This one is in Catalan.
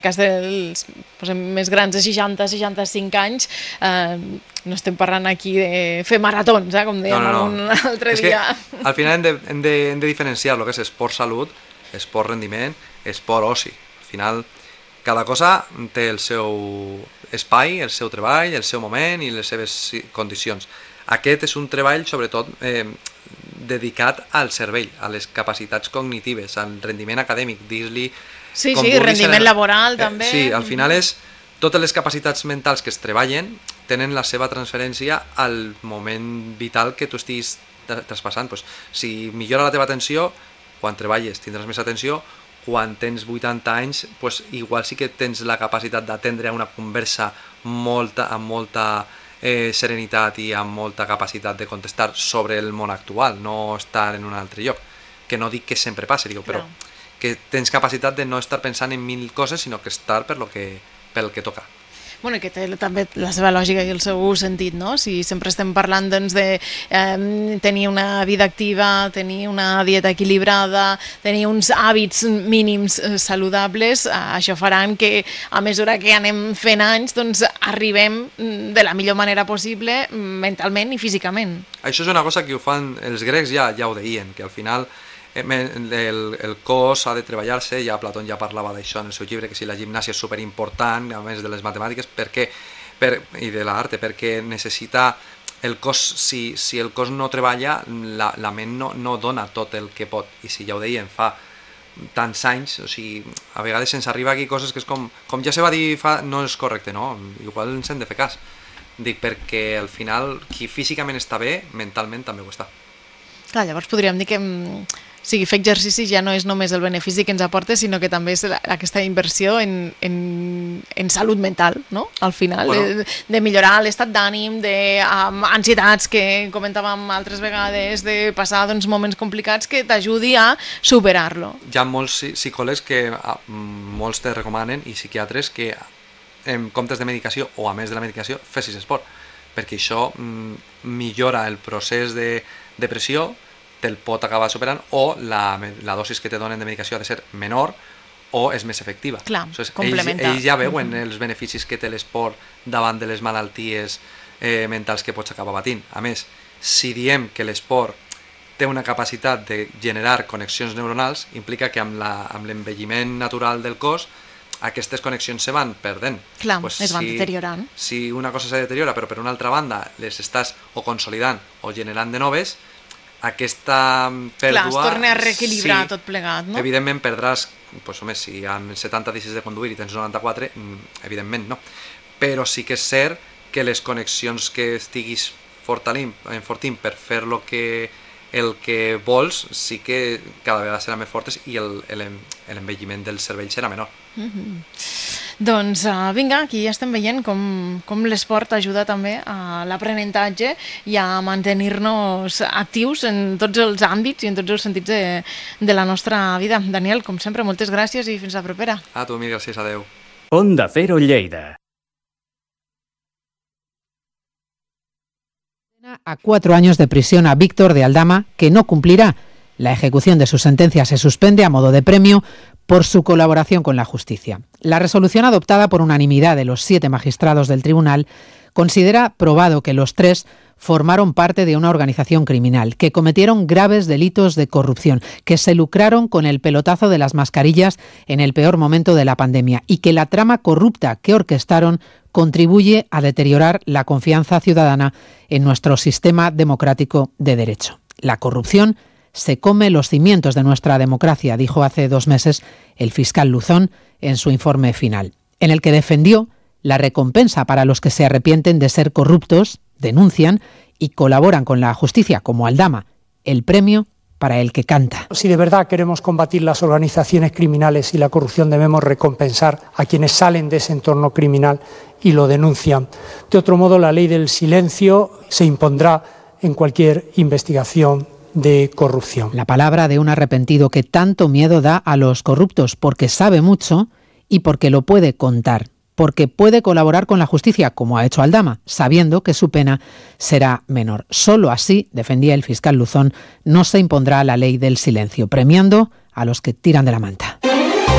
cas dels més grans de 60-65 anys, no estem parlant aquí de fer maratons, com dèiem un altre dia. Que al final hem de diferenciar el que és esport salut, esport rendiment, esport oci. Al final cada cosa té el seu espai, el seu treball, el seu moment i les seves condicions. Aquest és un treball sobretot dedicat al cervell, a les capacitats cognitives, al rendiment acadèmic, dir-li... Sí, rendiment laboral també. Sí, al final és totes les capacitats mentals que es treballen tenen la seva transferència al moment vital que tu estiguis traspassant. Pues, si millora la teva atenció, quan treballes tindràs més atenció, quan tens 80 anys, pues, igual sí que tens la capacitat d'atendre una conversa amb molta serenitat i amb molta capacitat de contestar sobre el món actual, no estar en un altre lloc. Que no dic que sempre passi, però que tens capacitat de no estar pensant en mil coses, sinó que estar pel que toca. Bueno, que té també la seva lògica i el seu sentit, no? Si sempre estem parlant doncs, de tenir una vida activa, tenir una dieta equilibrada, tenir uns hàbits mínims saludables, això faran que a mesura que anem fent anys doncs, arribem de la millor manera possible mentalment i físicament. Això és una cosa que ho fan els grecs, ja ho deien, que al final el cos ha de treballar-se, ja Platón ja parlava d'això en el seu llibre, que si la gimnàsia és superimportant, a més de les matemàtiques, i de l'art, perquè necessita el cos, si el cos no treballa, la ment no dona tot el que pot, i si ja ho deien fa tants anys, o sigui, a vegades se'ns arriba aquí coses que és com ja se va dir no és correcte, no? Igual ens hem de fer cas. Dic, perquè al final qui físicament està bé, mentalment també ho està. Clar, llavors podríem dir que fer exercici ja no és només el benefici que ens aporta, sinó que també és aquesta inversió en salut mental, no? Al final, de millorar l'estat d'ànim, d'ansietats que comentàvem altres vegades, de passar moments complicats que t'ajudi a superar-lo. Hi ha molts psicòlegs que molts te recomanen i psiquiatres que en comptes de medicació o a més de la medicació fessis esport, perquè això millora el procés de depressió, te'l pot acabar superant, o la dosis que te donen de medicació ha de ser menor o és més efectiva. Clar, complementa. Ells ja veuen els beneficis que té l'esport davant de les malalties mentals que pots acabar patint. A més, si diem que l'esport té una capacitat de generar connexions neuronals, implica que amb l'envelliment natural del cos aquestes connexions se van perdent. Clar, es van deteriorant. Si una cosa se deteriora, però per una altra banda les estàs o consolidant o generant de noves, aquesta pèrdua... Clar, es torna a reequilibrar tot plegat, no? Evidentment perdràs, si amb 70 deixes de conduir i tens 94, evidentment no. Però sí que és cert que les connexions que estiguis enfortint per fer el que vols, sí que cada vegada seran més fortes i l'envelliment del cervell serà menor. Doncs vinga, aquí ja estem veient com l'esport ajuda també a l'aprenentatge i a mantenir-nos actius en tots els àmbits i en tots els sentits de la nostra vida. Daniel, com sempre, moltes gràcies i fins la propera. A tu, mil gràcies, adeu. Onda Cero Lleida. A 4 años de prisión a Víctor de Aldama, que no cumplirá. La ejecución de su sentencia se suspende a modo de premio por su colaboración con la justicia. La resolución adoptada por unanimidad de los 7 magistrados del tribunal considera probado que los 3 formaron parte de una organización criminal, que cometieron graves delitos de corrupción, que se lucraron con el pelotazo de las mascarillas en el peor momento de la pandemia y que la trama corrupta que orquestaron contribuye a deteriorar la confianza ciudadana en nuestro sistema democrático de derecho. La corrupción se come los cimientos de nuestra democracia, dijo hace 2 meses el fiscal Luzón en su informe final, en el que defendió la recompensa para los que se arrepienten de ser corruptos, denuncian y colaboran con la justicia, como Aldama, el premio para el que canta. Si de verdad queremos combatir las organizaciones criminales y la corrupción, debemos recompensar a quienes salen de ese entorno criminal y lo denuncian. De otro modo, la ley del silencio se impondrá en cualquier investigación de corrupción. La palabra de un arrepentido que tanto miedo da a los corruptos, porque sabe mucho y porque lo puede contar, porque puede colaborar con la justicia, como ha hecho Aldama, sabiendo que su pena será menor. Solo así, defendía el fiscal Luzón, no se impondrá la ley del silencio, premiando a los que tiran de la manta.